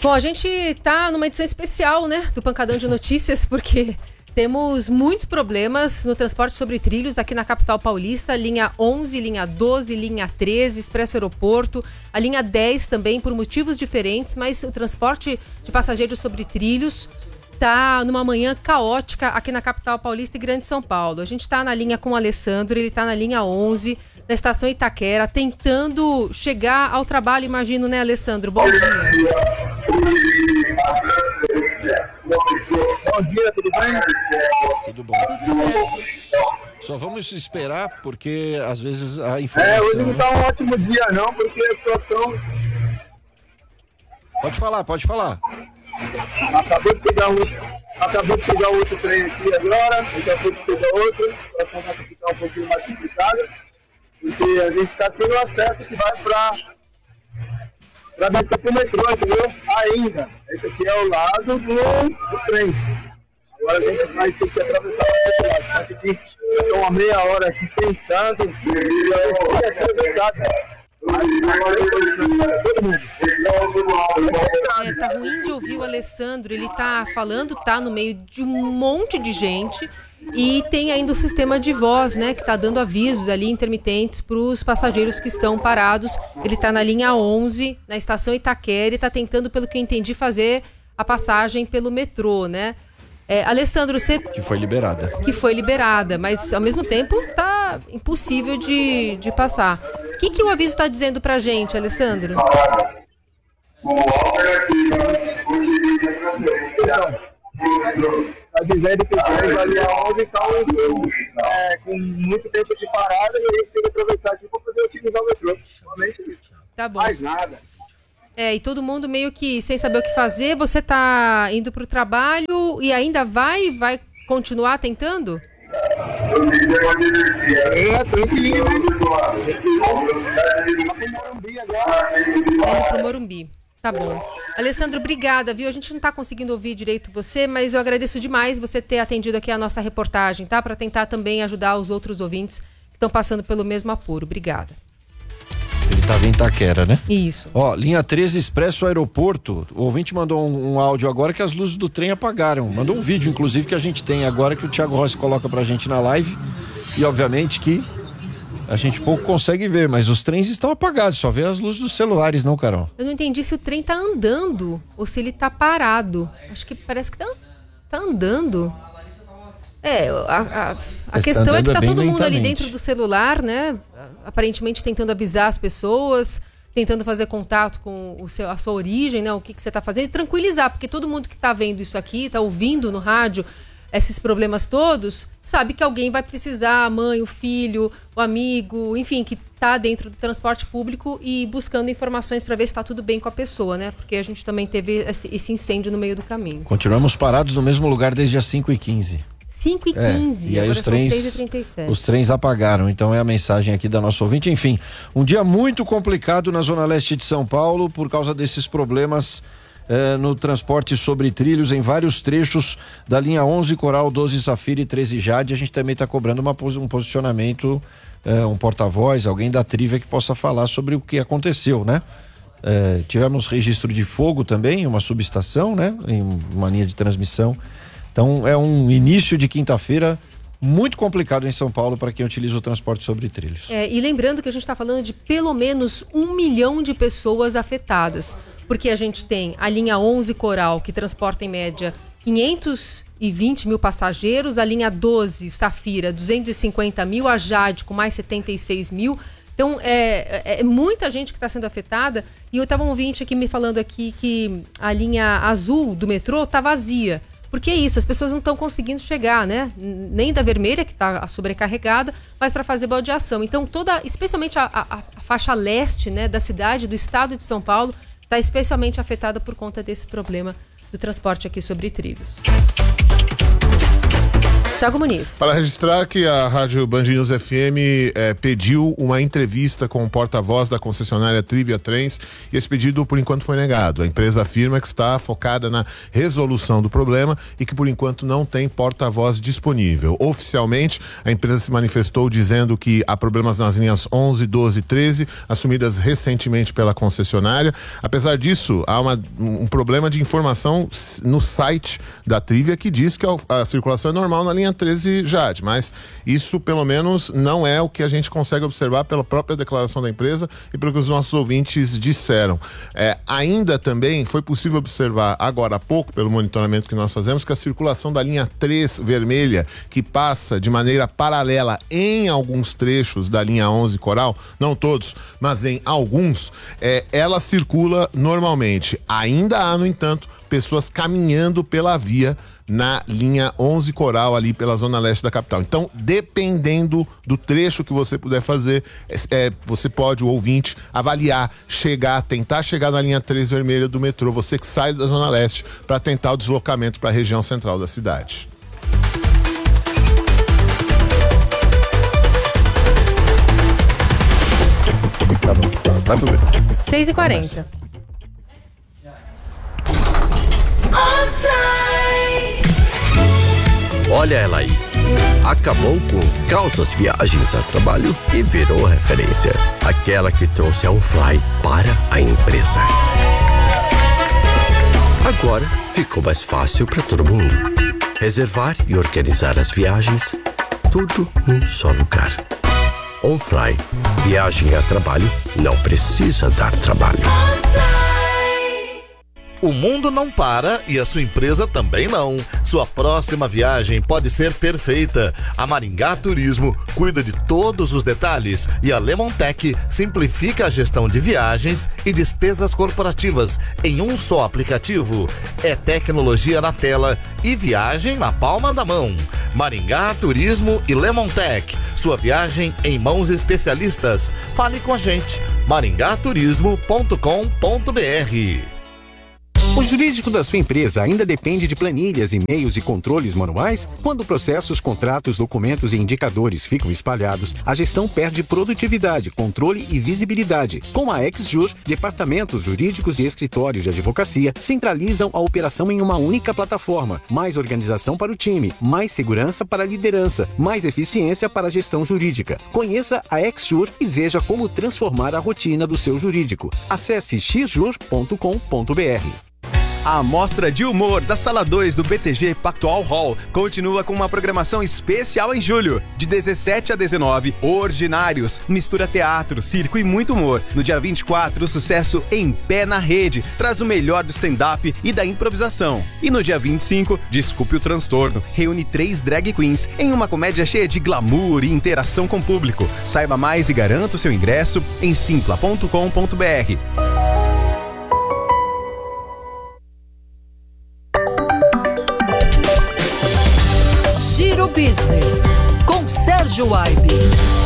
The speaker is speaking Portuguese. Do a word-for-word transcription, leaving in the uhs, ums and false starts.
Bom, a gente tá numa edição especial, né, do Pancadão de Notícias, porque temos muitos problemas no transporte sobre trilhos aqui na capital paulista, linha onze, linha doze, linha treze, Expresso Aeroporto, a linha dez também, por motivos diferentes, mas o transporte de passageiros sobre trilhos tá numa manhã caótica aqui na capital paulista e Grande São Paulo. A gente está na linha com o Alessandro, ele está na linha onze, na estação Itaquera, tentando chegar ao trabalho, imagino, né, Alessandro? Bom dia. Bom dia, tudo bem? Tudo bom. Tudo certo. Só vamos esperar, porque às vezes a informação... É, hoje não tá um ótimo dia não, porque a situação... Pode falar, pode falar. Acabou de pegar outro, acabou de pegar outro trem aqui agora, acabou de pegar outro, a situação vai ficar um pouquinho mais complicada, porque a gente está tendo acesso que vai para para descer pro metrô, entendeu? Ainda. Esse aqui é o lado do, do trem. Agora a gente vai ter que atravessar o outro lado. Só que aqui, eu estou uma meia hora aqui pensando, e eu sei que atravessar, cara. É, tá ruim de ouvir o Alessandro, ele tá falando, tá no meio de um monte de gente e tem ainda o sistema de voz, né, que tá dando avisos ali intermitentes para os passageiros que estão parados. Ele tá na linha onze, na estação Itaquera, e tá tentando, pelo que eu entendi, fazer a passagem pelo metrô, né? É, Alessandro, você... Que foi liberada. Que foi liberada, mas ao mesmo tempo tá impossível de, de passar. O que, que o aviso está dizendo pra gente, Alessandro? Está dizendo que o trem ali aonde está é, com muito tempo de parada e a gente tem que atravessar aqui para poder utilizar o metrô. Somente isso. Tá bom. Mais nada. É, e todo mundo meio que sem saber o que fazer. Você tá indo pro trabalho e ainda vai, vai continuar tentando? É, tranquilo. Indo pro Morumbi. Tá bom. Alessandro, obrigada, viu? A gente não tá conseguindo ouvir direito você, mas eu agradeço demais você ter atendido aqui a nossa reportagem, tá? Para tentar também ajudar os outros ouvintes que estão passando pelo mesmo apuro. Obrigada. Ele tava em Itaquera, né? Isso. Ó, linha treze, Expresso Aeroporto. O ouvinte mandou um, um áudio agora que as luzes do trem apagaram. Mandou um vídeo, inclusive, que a gente tem agora, que o Thiago Rossi coloca pra gente na live. E, obviamente, que a gente pouco consegue ver, mas os trens estão apagados. Só vê as luzes dos celulares, não, Carol? Eu não entendi se o trem tá andando ou se ele tá parado. Acho que parece que tá, tá andando. É, a, a, a questão é que tá todo mundo ali dentro do celular, né? Aparentemente tentando avisar as pessoas, tentando fazer contato com o seu, a sua origem, né? O que, que você tá fazendo, e tranquilizar, porque todo mundo que tá vendo isso aqui, tá ouvindo no rádio esses problemas todos, sabe que alguém vai precisar, a mãe, o filho, o amigo, enfim, que tá dentro do transporte público e buscando informações para ver se tá tudo bem com a pessoa, né? Porque a gente também teve esse, esse incêndio no meio do caminho. Continuamos parados no mesmo lugar desde as cinco e quinze. cinco e quinze, é, e aí agora os trens, são seis e trinta e sete. Os trens apagaram, então é a mensagem aqui da nossa ouvinte. Enfim, um dia muito complicado na zona leste de São Paulo por causa desses problemas eh, no transporte sobre trilhos em vários trechos da linha onze, Coral, doze, Safira e treze Jade. A gente também está cobrando uma, um posicionamento, eh, um porta-voz, alguém da Trivia que possa falar sobre o que aconteceu, né? Eh, tivemos registro de fogo também, uma subestação, né? Em uma linha de transmissão. Então é um início de quinta-feira muito complicado em São Paulo para quem utiliza o transporte sobre trilhos. É, e lembrando que a gente está falando de pelo menos um milhão de pessoas afetadas, porque a gente tem a linha onze Coral, que transporta em média quinhentos e vinte mil passageiros, a linha doze Safira, duzentos e cinquenta mil, a Jade com mais setenta e seis mil. Então, é, é muita gente que está sendo afetada. E eu estava um ouvinte aqui me falando aqui que a linha azul do metrô está vazia. Porque é isso, as pessoas não estão conseguindo chegar, né? Nem da vermelha, que está sobrecarregada, mas para fazer baldeação. Então, toda, especialmente a, a, a faixa leste, né, da cidade, do estado de São Paulo, está especialmente afetada por conta desse problema do transporte aqui sobre trilhos. Tchau. Thiago Muniz. Para registrar que a Rádio Band News F M eh, pediu uma entrevista com o porta-voz da concessionária Trivia Trens e esse pedido por enquanto foi negado. A empresa afirma que está focada na resolução do problema e que por enquanto não tem porta-voz disponível. Oficialmente, a empresa se manifestou dizendo que há problemas nas linhas onze, doze e treze, assumidas recentemente pela concessionária. Apesar disso, há uma, um problema de informação no site da Trivia que diz que a, a circulação é normal na linha treze Jade, mas isso pelo menos não é o que a gente consegue observar pela própria declaração da empresa e pelo que os nossos ouvintes disseram. É, ainda também foi possível observar agora há pouco, pelo monitoramento que nós fazemos, que a circulação da linha três vermelha, que passa de maneira paralela em alguns trechos da linha onze Coral, não todos, mas em alguns, é, ela circula normalmente. Ainda há, no entanto, pessoas caminhando pela via na linha onze Coral, ali pela zona leste da capital. Então, dependendo do trecho que você puder fazer, é, você pode, o ouvinte, avaliar, chegar, tentar chegar na linha três vermelha do metrô, você que sai da zona leste, para tentar o deslocamento para a região central da cidade. Tá bom, vai pro ver. seis e quarenta. Olha ela aí. Acabou com calças viagens a trabalho e virou referência. Aquela que trouxe a OnFly para a empresa. Agora ficou mais fácil para todo mundo. Reservar e organizar as viagens, tudo num só lugar. OnFly. Viagem a trabalho não precisa dar trabalho. O mundo não para e a sua empresa também não. Sua próxima viagem pode ser perfeita. A Maringá Turismo cuida de todos os detalhes e a Lemontech simplifica a gestão de viagens e despesas corporativas em um só aplicativo. É tecnologia na tela e viagem na palma da mão. Maringá Turismo e Lemontech. Sua viagem em mãos especialistas. Fale com a gente. maringá turismo ponto com ponto b r. O jurídico da sua empresa ainda depende de planilhas, e-mails e controles manuais? Quando processos, contratos, documentos e indicadores ficam espalhados, a gestão perde produtividade, controle e visibilidade. Com a XJur, departamentos jurídicos e escritórios de advocacia centralizam a operação em uma única plataforma. Mais organização para o time, mais segurança para a liderança, mais eficiência para a gestão jurídica. Conheça a XJur e veja como transformar a rotina do seu jurídico. Acesse x jur ponto com ponto b r. A Mostra de Humor da Sala dois do B T G Pactual Hall continua com uma programação especial em julho. De dezessete a dezenove, Ordinários, mistura teatro, circo e muito humor. No dia vinte e quatro, o sucesso Em Pé na Rede traz o melhor do stand-up e da improvisação. E no dia vinte e cinco, Desculpe o Transtorno, reúne três drag queens em uma comédia cheia de glamour e interação com o público. Saiba mais e garanta o seu ingresso em simpla ponto com ponto b r. Giro Business, com Sérgio Aibe.